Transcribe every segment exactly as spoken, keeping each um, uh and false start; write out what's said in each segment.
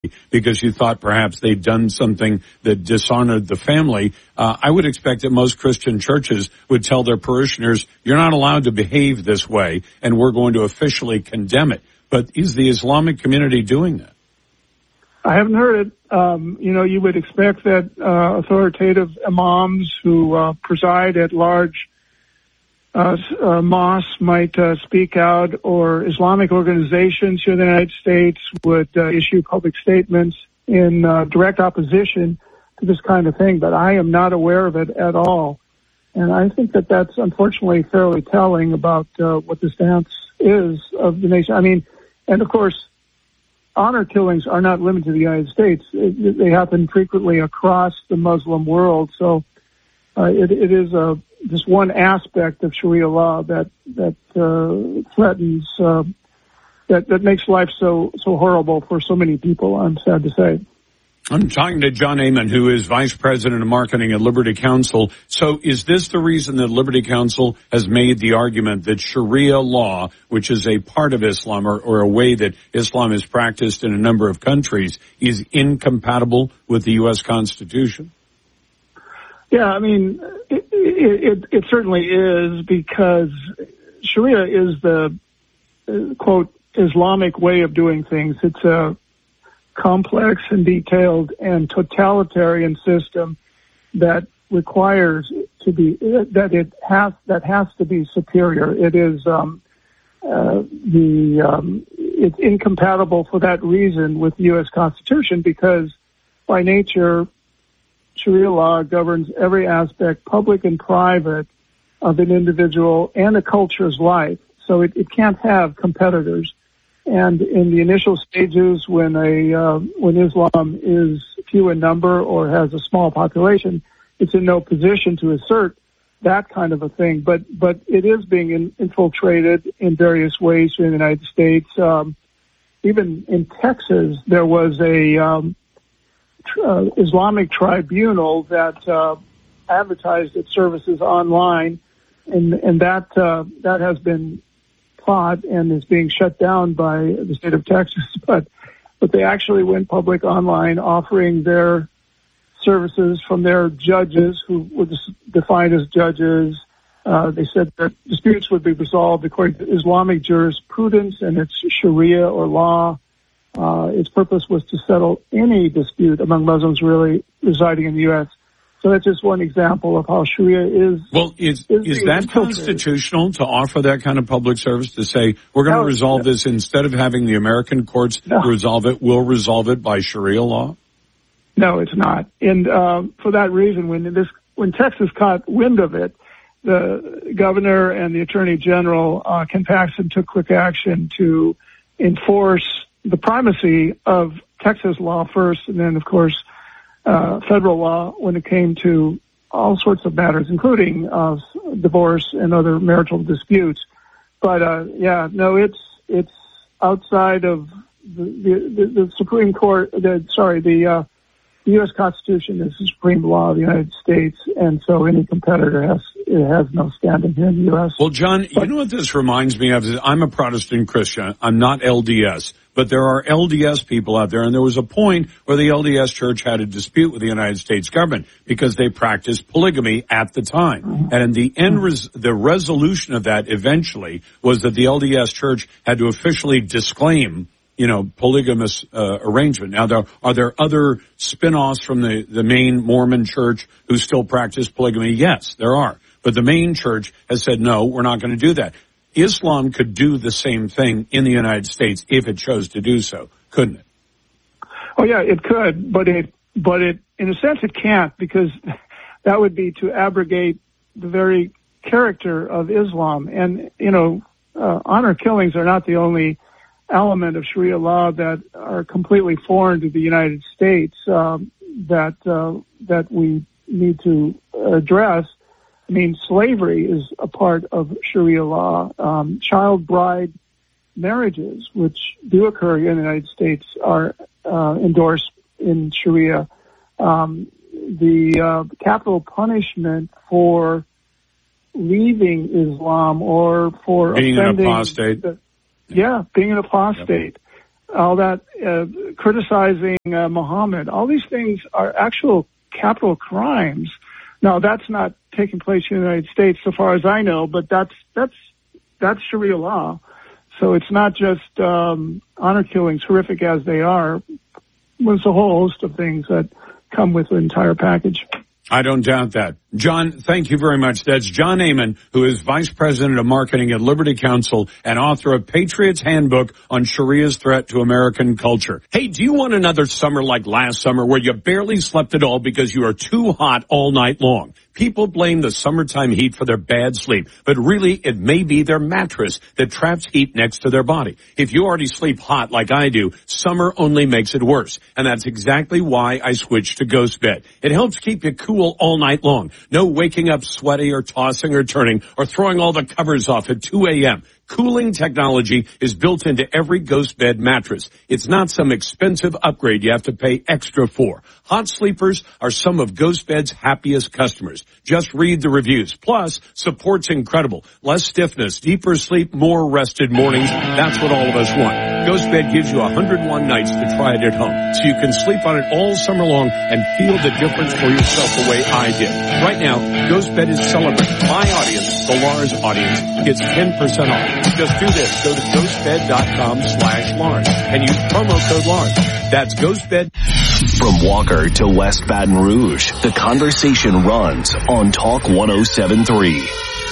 because you thought perhaps they'd done something that dishonored the family. Uh, I would expect that most Christian churches would tell their parishioners, you're not allowed to behave this way, and we're going to officially condemn it. But is the Islamic community doing that? I haven't heard it. Um, you know, you would expect that uh, authoritative imams who uh, preside at large uh, uh, mosques might uh, speak out, or Islamic organizations here in the United States would uh, issue public statements in uh, direct opposition to this kind of thing. But I am not aware of it at all. And I think that that's unfortunately fairly telling about uh, what the stance is of the nation. I mean, and of course, honor killings are not limited to the United States. It, they happen frequently across the Muslim world. So uh, it, it is a, just one aspect of Sharia law that that uh, threatens, uh, that that makes life so so horrible for so many people. I'm sad to say. I'm talking to John Amen, who is Vice President of Marketing at Liberty Counsel. So is this the reason that Liberty Counsel has made the argument that Sharia law, which is a part of Islam or, or a way that Islam is practiced in a number of countries, is incompatible with the U S Constitution? Yeah, I mean, it, it, it certainly is, because Sharia is the, uh, quote, Islamic way of doing things. It's a complex and detailed and totalitarian system that requires to be that it has that has to be superior. It is um, uh, the um, it's incompatible for that reason with the U S Constitution, because by nature Sharia law governs every aspect, public and private, of an individual and a culture's life. So it, it can't have competitors. And in the initial stages, when a uh, when Islam is few in number or has a small population, it's in no position to assert that kind of a thing. But but it is being in, infiltrated in various ways in the United States. Um, even in Texas, there was a um, tr- uh, Islamic tribunal that uh, advertised its services online, and and that uh, that has been fought and is being shut down by the state of Texas. But but they actually went public online, offering their services from their judges, who were defined as judges. Uh, they said that disputes would be resolved according to Islamic jurisprudence and its Sharia or law. Uh, its purpose was to settle any dispute among Muslims really residing in the U S So that's just one example of how Sharia is. Well, is is, is that constitutional to offer that kind of public service, to say we're going to no, resolve no. this instead of having the American courts no. resolve it, we'll resolve it by Sharia law? No, it's not. And um, for that reason, when this when Texas caught wind of it, the governor and the attorney general, uh, Ken Paxton, took quick action to enforce the primacy of Texas law first, and then, of course, Uh, federal law when it came to all sorts of matters, including uh, divorce and other marital disputes. But uh, yeah, no, it's it's outside of the the, the Supreme Court. The, sorry, the uh, the U S Constitution is the supreme law of the United States, and so any competitor has it has no standing here in the U S. Well, John, but, you know what this reminds me of? I'm a Protestant Christian. I'm not L D S. But there are L D S people out there, and there was a point where the L D S church had a dispute with the United States government because they practiced polygamy at the time. Mm-hmm. And in the end, res- the resolution of that eventually was that the L D S church had to officially disclaim, you know, polygamous uh, arrangement. Now, there are there other spin-offs from the, the main Mormon church who still practice polygamy? Yes, there are. But the main church has said, no, we're not going to do that. Islam could do the same thing in the United States if it chose to do so, couldn't it? Oh yeah, it could, but it, but it, in a sense it can't, because that would be to abrogate the very character of Islam. And, you know, uh, honor killings are not the only element of Sharia law that are completely foreign to the United States, um, that, uh, that we need to address. I mean, slavery is a part of Sharia law. Um, child bride marriages, which do occur in the United States, are uh, endorsed in Sharia. Um, the uh, capital punishment for leaving Islam or for being offending an apostate. The, yeah, being an apostate. Yep. all that uh, criticizing uh, Muhammad. All these things are actual capital crimes. Now, that's not taking place in the United States, so far as I know, but that's that's that's Sharia law. So it's not just um, honor killings, horrific as they are. There's a whole host of things that come with the entire package. I don't doubt that. John, thank you very much. That's John Amen, who is Vice President of Marketing at Liberty Counsel and author of Patriot's Handbook on Sharia's Threat to American Culture. Hey, do you want another summer like last summer where you barely slept at all because you are too hot all night long? People blame the summertime heat for their bad sleep, but really it may be their mattress that traps heat next to their body. If you already sleep hot like I do, summer only makes it worse. And that's exactly why I switched to Ghost Bed. It helps keep you cool all night long. No waking up sweaty or tossing or turning or throwing all the covers off at two a.m. Cooling technology is built into every Ghost Bed mattress. It's not some expensive upgrade you have to pay extra for. Hot sleepers are some of Ghost Bed's happiest customers. Just read the reviews. Plus, support's incredible. Less stiffness, deeper sleep, more rested mornings. That's what all of us want. Ghost Bed gives you one hundred one nights to try it at home, so you can sleep on it all summer long and feel the difference for yourself the way I did. Right now, Ghost Bed is celebrating. My audience, the Lars audience, gets ten percent off. Just do this. Go to ghostbed.com slash Lars and use promo code Lars. That's Ghostbed. From Walker to West Baton Rouge, the conversation runs on Talk one oh seven point three.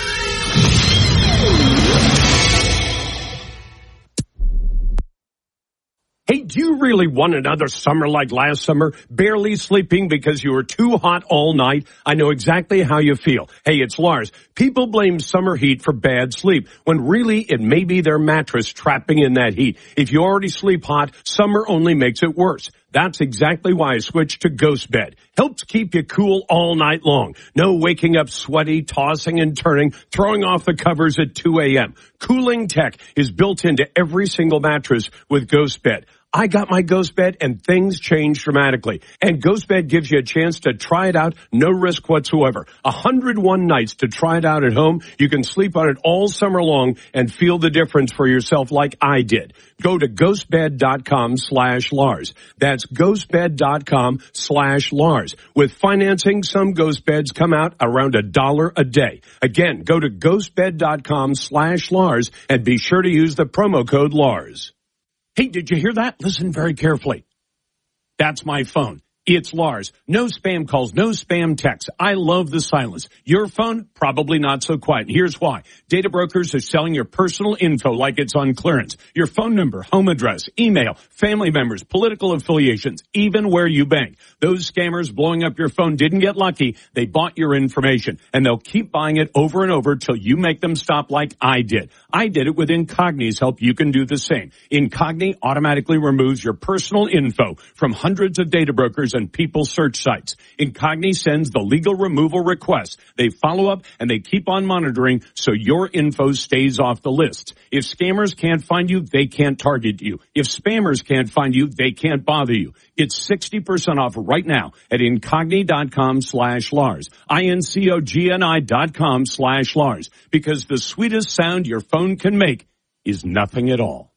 Hey, do you really want another summer like last summer? Barely sleeping because you were too hot all night? I know exactly how you feel. Hey, it's Lars. People blame summer heat for bad sleep, when really it may be their mattress trapping in that heat. If you already sleep hot, summer only makes it worse. That's exactly why I switched to Ghost Bed. Helps keep you cool all night long. No waking up sweaty, tossing and turning, throwing off the covers at two a.m. Cooling tech is built into every single mattress with Ghost Bed. I got my Ghost Bed and things changed dramatically. And Ghost Bed gives you a chance to try it out, no risk whatsoever. one hundred one nights to try it out at home. You can sleep on it all summer long and feel the difference for yourself like I did. Go to ghostbed.com slash Lars. That's ghostbed.com slash Lars. With financing, some Ghost Beds come out around a dollar a day. Again, go to ghostbed.com slash Lars and be sure to use the promo code Lars. Hey, did you hear that? Listen very carefully. That's my phone. It's Lars. No spam calls, no spam texts. I love the silence. Your phone, probably not so quiet. Here's why. Data brokers are selling your personal info like it's on clearance. Your phone number, home address, email, family members, political affiliations, even where you bank. Those scammers blowing up your phone didn't get lucky. They bought your information, and they'll keep buying it over and over till you make them stop like I did. I did it with Incogni's help. You can do the same. Incogni automatically removes your personal info from hundreds of data brokers and people search sites. Incogni sends the legal removal request. They follow up and they keep on monitoring so your info stays off the list. If scammers can't find you, they can't target you. If spammers can't find you, they can't bother you. It's sixty percent off right now at incogni.com slash Lars. I-N-C-O-G-N-I dot com slash Lars. Because the sweetest sound your phone can make is nothing at all.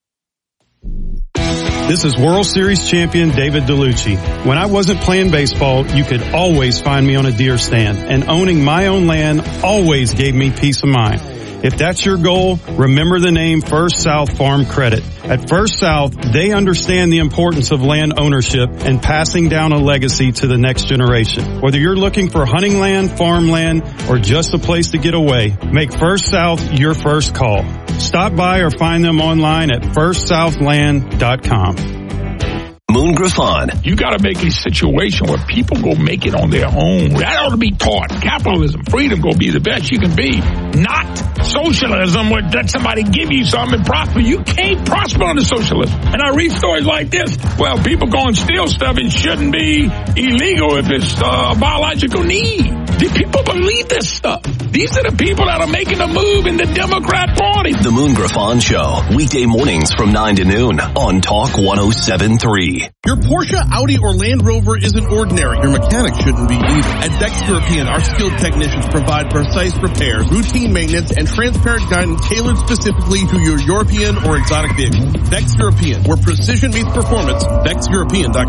This is World Series champion David DeLucci. When I wasn't playing baseball, you could always find me on a deer stand, and owning my own land always gave me peace of mind. If that's your goal, remember the name First South Farm Credit. At First South, they understand the importance of land ownership and passing down a legacy to the next generation. Whether you're looking for hunting land, farmland, or just a place to get away, make First South your first call. Stop by or find them online at first south land dot com. Moon Griffon. You got to make a situation where people go make it on their own. That ought to be taught. Capitalism, freedom, go be the best you can be. Not socialism where let somebody give you something and prosper. You can't prosper under socialism. And I read stories like this. Well, people go and steal stuff. It shouldn't be illegal if it's uh, a biological need. Do people believe this stuff? These are the people that are making the move in the Democrat Party. The Moon Griffon Show, weekday mornings from nine to noon on Talk one oh seven point three. Your Porsche, Audi, or Land Rover isn't ordinary. Your mechanic shouldn't be either. At Vex European, our skilled technicians provide precise repairs, routine maintenance, and transparent guidance tailored specifically to your European or exotic vehicle. Vex European, where precision meets performance. Vex European dot com.